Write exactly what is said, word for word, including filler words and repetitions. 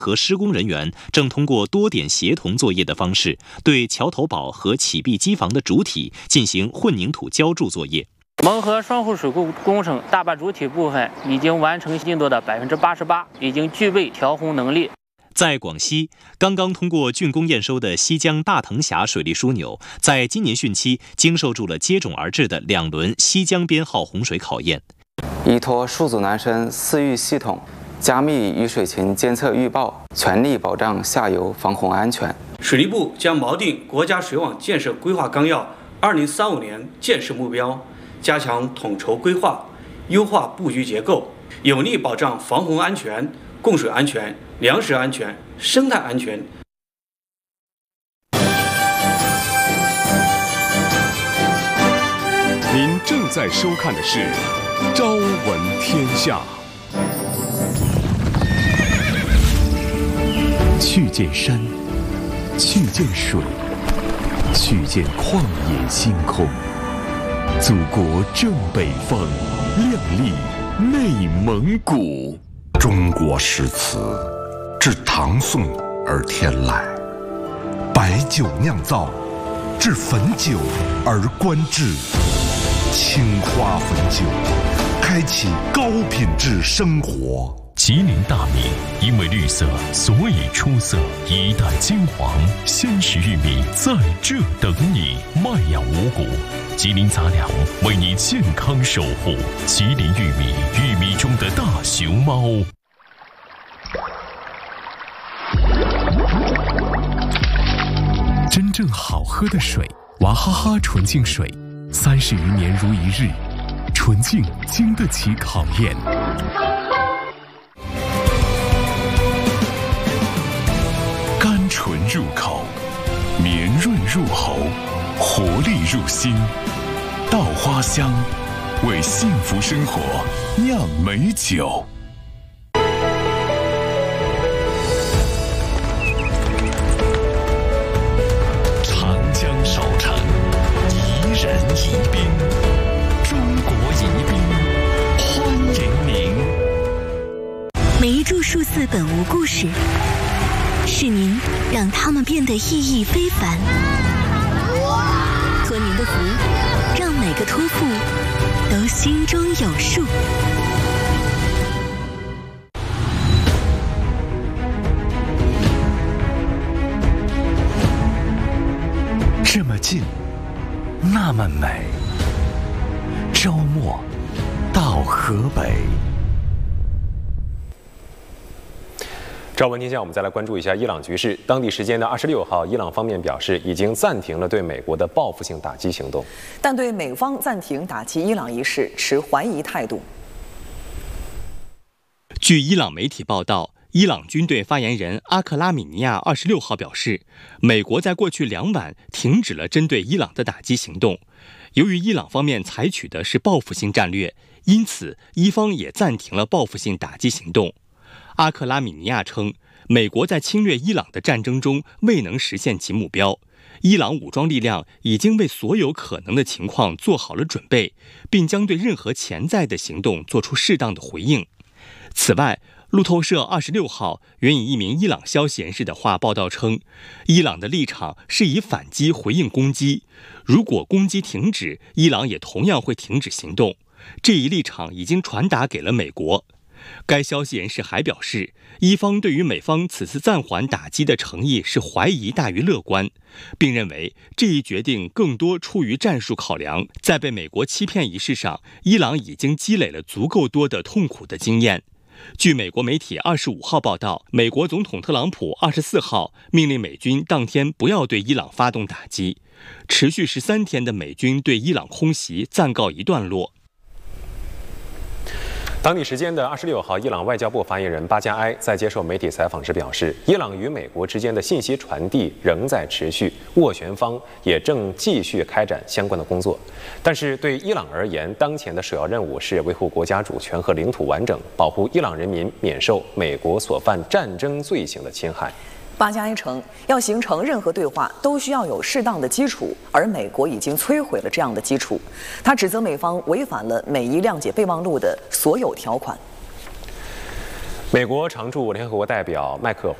和施工人员正通过多点协同作业的方式，对桥头堡和起壁机房的主体进行混凝土浇筑作业。 蒙河双湖水库工程大坝主体部分已经完成进度的百分之八十八，已经具备调洪能力。 在广西，刚刚通过竣工验收的西江大藤峡水利枢纽，在今年汛期经受住了接踵而至的两轮西江边号洪水考验。 依托数组男生私域系统，加密雨水情监测预报，全力保障下游防洪安全。 水利部将锚定国家水网建设规划纲要二零三五年建设目标，加强统筹规划，优化布局结构，有力保障防洪安全、供水安全、粮食安全、生态安全。 您正在收看的是《朝闻天下》。去见山，去见水，去见旷野星空。祖国正北方，亮丽内蒙古。 中国诗词自唐宋而天来，白酒酿造，至汾酒而观致。青花汾酒，开启高品质生活。 吉林大米因为绿色，所以出色。一代金黄，鲜食玉米在这等你。麦芽五谷，吉林杂粮为你健康守护。吉林玉米，玉米中的大熊猫。真正好喝的水，娃哈哈纯净水，三十余年如一日，纯净经得起考验。甘醇入口，绵润入喉，活力入心。稻花香，为幸福生活酿美酒。长江少城，宜人宜宾，中国宜宾，欢迎您。 每一株树寺本无故事，是您让它们变得意义非凡。托您的福，让每个托付都心中有数。 这么近，那么美。周末到河北。 朝闻天下，我们再来关注一下伊朗局势。当地时间的二十六号，伊朗方面表示已经暂停了对美国的报复性打击行动， 但对美方暂停打击伊朗一事持怀疑态度。 据伊朗媒体报道，伊朗军队发言人阿克拉米尼亚二十六号表示，美国在过去两晚停止了针对伊朗的打击行动。由于伊朗方面采取的是报复性战略，因此伊方也暂停了报复性打击行动。阿克拉米尼亚称，美国在侵略伊朗的战争中未能实现其目标，伊朗武装力量已经为所有可能的情况做好了准备，并将对任何潜在的行动做出适当的回应。此外，路透社二十六号援引一名伊朗消息人士的话报道称，伊朗的立场是以反击回应攻击，如果攻击停止，伊朗也同样会停止行动。这一立场已经传达给了美国。该消息人士还表示，伊方对于美方此次暂缓打击的诚意是怀疑大于乐观，并认为这一决定更多出于战术考量。在被美国欺骗一事上，伊朗已经积累了足够多的痛苦的经验。据美国媒体二十五号报道，美国总统特朗普二十四号命令美军当天不要对伊朗发动打击，持续十三天的美军对伊朗空袭暂告一段落。 当地时间的二十六号，伊朗外交部发言人巴加埃在接受媒体采访时表示，伊朗与美国之间的信息传递仍在持续，斡旋方也正继续开展相关的工作。但是对伊朗而言，当前的首要任务是维护国家主权和领土完整，保护伊朗人民免受美国所犯战争罪行的侵害。 巴加埃称，要形成任何对话都需要有适当的基础，而美国已经摧毁了这样的基础。他指责美方违反了美伊谅解备忘录的所有条款。 美国常驻联合国代表麦克